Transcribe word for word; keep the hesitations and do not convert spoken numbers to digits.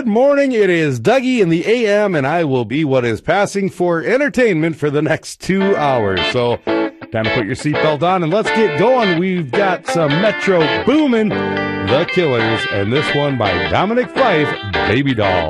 Good morning. It is Dougie in the A M, and I will be what is passing for entertainment for the next two hours. So, time to put your seatbelt on and let's get going. We've got some Metro Boomin', The Killers, and this one by Dominic Fife, Baby Doll.